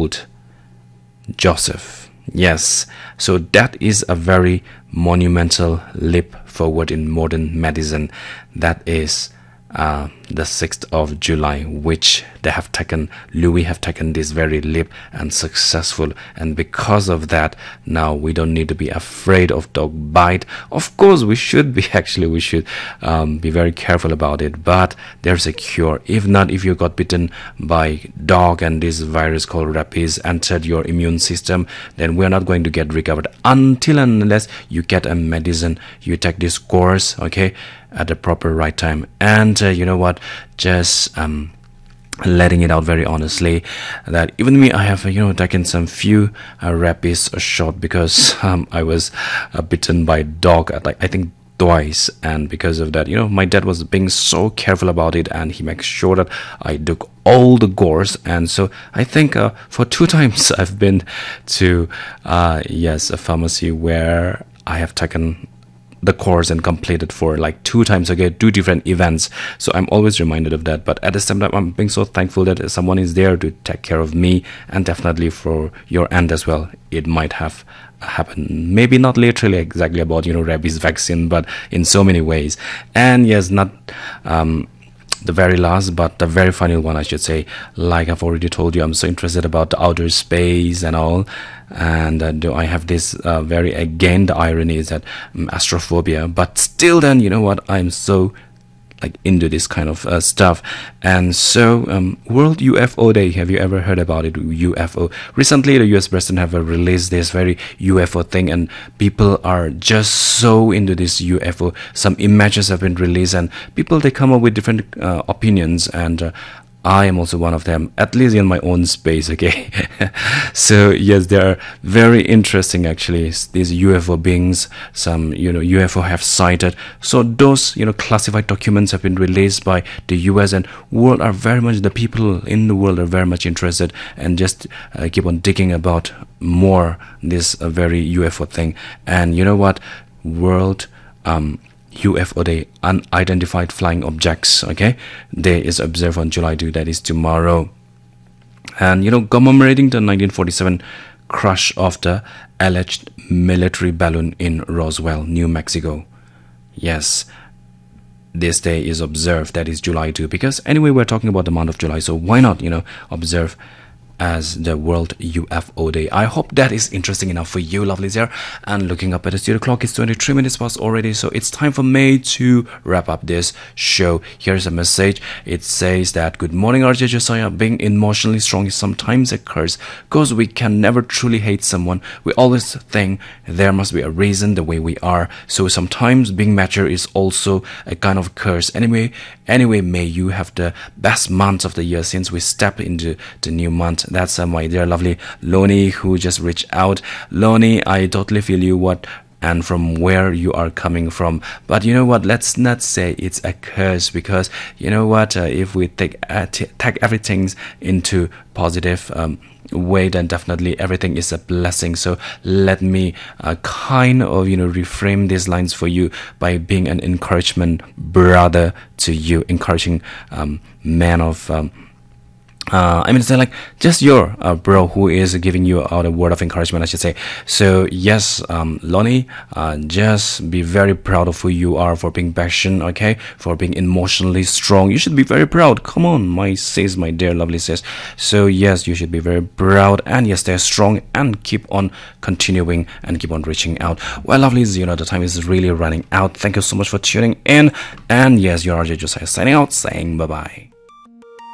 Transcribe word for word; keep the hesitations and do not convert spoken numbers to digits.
old Joseph. Yes, so that is a very monumental leap forward in modern medicine. That is uh, the sixth of July, which they have taken, Louis have taken this very leap and successful. And because of that, now we don't need to be afraid of dog bite. Of course, we should be, actually, we should um, be very careful about it. But there's a cure. If not, if you got bitten by dog and this virus called rabies entered your immune system, then we're not going to get recovered until and unless you get a medicine, you take this course, okay, at the proper right time. And uh, you know what, just um letting it out very honestly that even me, I have uh, you know taken some few uh, rabies shot because um I was uh, bitten by dog at, like, I think twice. And because of that, you know my dad was being so careful about it, and he makes sure that I took all the course. And so I think uh, for two times I've been to uh yes a pharmacy where I have taken the course and completed for like two times, again, two different events. So I'm always reminded of that. But at the same time, I'm being so thankful that someone is there to take care of me, and definitely for your end as well. It might have happened, maybe not literally exactly about you know rabies vaccine, but in so many ways. And yes, not um the very last, but the very final one, I should say. Like I've already told you, I'm so interested about the outer space and all. And uh, do I have this uh, very, again, the irony is that um, astrophobia, but still then, you know what, I'm so like into this kind of uh, stuff. And so um, World U F O Day, have you ever heard about it? U F O. Recently the U S president have uh, released this very U F O thing, and people are just so into this U F O. Some images have been released, and people, they come up with different uh, opinions, and uh, I am also one of them, at least in my own space, okay? So yes, they are very interesting, actually, these U F O beings. Some, you know, U F O have sighted. So those, you know, classified documents have been released by the U S, and world are very much, the people in the world are very much interested, and just uh, keep on digging about more this uh, very U F O thing. And you know what? World um U F O Day, unidentified flying objects, okay, day is observed on July second, that is tomorrow. And you know commemorating the nineteen forty-seven crash of the alleged military balloon in Roswell, New Mexico. Yes, this day is observed, that is July second, because anyway we're talking about the month of July, so why not you know observe as the World U F O Day. I hope that is interesting enough for you, lovelies here. And looking up at the studio clock, it's twenty-three minutes past already, so it's time for me to wrap up this show. Here's a message. It says that, good morning R J Josiah, being emotionally strong is sometimes a curse, because we can never truly hate someone. We always think there must be a reason the way we are, so sometimes being mature is also a kind of curse. Anyway, anyway, may you have the best month of the year since we step into the new month. That's uh, my dear lovely Loni, who just reached out. Loni, I totally feel you, what and from where you are coming from. But you know what, let's not say it's a curse, because you know what, uh, if we take uh, take everything into positive um, way, then definitely everything is a blessing. So let me uh, kind of you know reframe these lines for you by being an encouragement brother to you, encouraging um, man of um, Uh, I mean, it's like just your uh, bro who is giving you out a word of encouragement, I should say. So yes, um, Lonnie, uh, just be very proud of who you are, for being passionate, okay, for being emotionally strong. You should be very proud. Come on, my sis, my dear lovely sis. So yes, you should be very proud, and yes, stay strong and keep on continuing and keep on reaching out. Well, lovelies, you know the time is really running out. Thank you so much for tuning in, and yes, your R J Josiah signing out, saying bye bye.